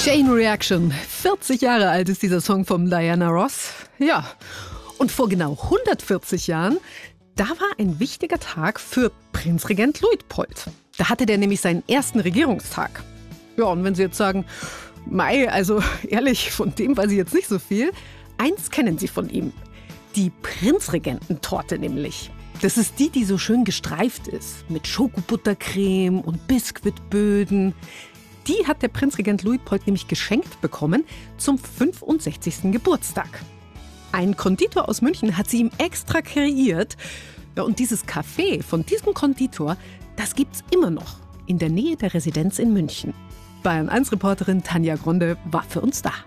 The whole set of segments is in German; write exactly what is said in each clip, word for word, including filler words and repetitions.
Chain Reaction. vierzig Jahre alt ist dieser Song von Diana Ross. Ja, und vor genau hundertvierzig Jahren, da war ein wichtiger Tag für Prinzregent Luitpold. Da hatte der nämlich seinen ersten Regierungstag. Ja, und wenn Sie jetzt sagen, Mei, also ehrlich, von dem weiß ich jetzt nicht so viel. Eins kennen Sie von ihm. Die Prinzregententorte nämlich. Das ist die, die so schön gestreift ist. Mit Schokobuttercreme und Biskuitböden. Die hat der Prinzregent Luitpold nämlich geschenkt bekommen zum fünfundsechzigsten Geburtstag. Ein Konditor aus München hat sie ihm extra kreiert. Ja, und dieses Café von diesem Konditor, das gibt's immer noch in der Nähe der Residenz in München. Bayern eins Reporterin Tanja Gronde war für uns da.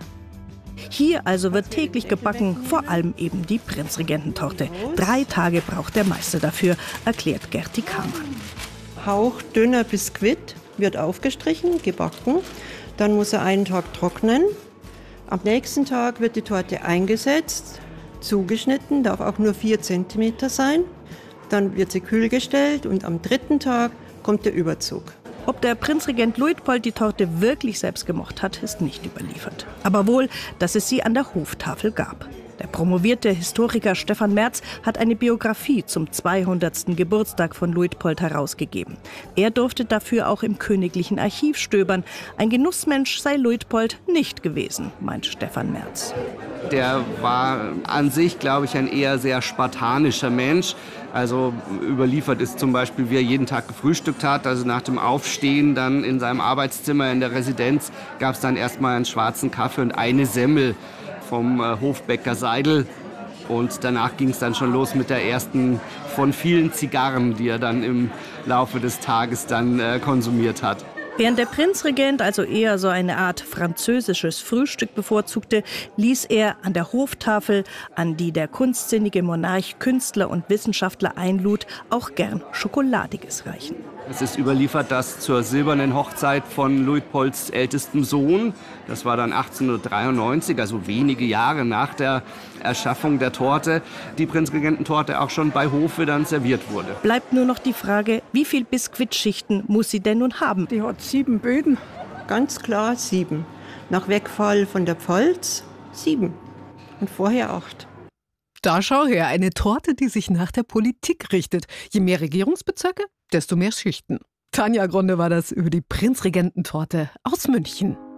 Hier also wird täglich gebacken, vor allem eben die Prinzregententorte. Drei Tage braucht der Meister dafür, erklärt Gerti Kamann. Hauchdünner Biskuit wird aufgestrichen, gebacken. Dann muss er einen Tag trocknen. Am nächsten Tag wird die Torte eingesetzt, zugeschnitten, darf auch nur vier Zentimeter sein. Dann wird sie kühl gestellt und am dritten Tag kommt der Überzug. Ob der Prinzregent Luitpold die Torte wirklich selbst gemocht hat, ist nicht überliefert. Aber wohl, dass es sie an der Hoftafel gab. Der promovierte Historiker Stefan Merz hat eine Biografie zum zweihundertsten Geburtstag von Luitpold herausgegeben. Er durfte dafür auch im königlichen Archiv stöbern. Ein Genussmensch sei Luitpold nicht gewesen, meint Stefan Merz. Der war an sich, glaube ich, ein eher sehr spartanischer Mensch. Also überliefert ist zum Beispiel, wie er jeden Tag gefrühstückt hat. Also nach dem Aufstehen dann in seinem Arbeitszimmer in der Residenz gab es dann erstmal einen schwarzen Kaffee und eine Semmel vom äh, Hofbäcker Seidel. Und danach ging es dann schon los mit der ersten von vielen Zigarren, die er dann im Laufe des Tages dann äh, konsumiert hat. Während der Prinzregent also eher so eine Art französisches Frühstück bevorzugte, ließ er an der Hoftafel, an die der kunstsinnige Monarch Künstler und Wissenschaftler einlud, auch gern Schokoladiges reichen. Es ist überliefert, dass zur silbernen Hochzeit von Luitpolds ältestem Sohn, das war dann achtzehnhundertdreiundneunzig, also wenige Jahre nach der Erschaffung der Torte, die Prinzregententorte auch schon bei Hofe dann serviert wurde. Bleibt nur noch die Frage, wie viel Biskuitschichten muss sie denn nun haben? Die hat sieben Böden. Ganz klar sieben. Nach Wegfall von der Pfalz sieben. Und vorher acht. Da schau her, eine Torte, die sich nach der Politik richtet. Je mehr Regierungsbezirke, desto mehr Schichten. Tanja Gronde war das über die Prinzregententorte aus München.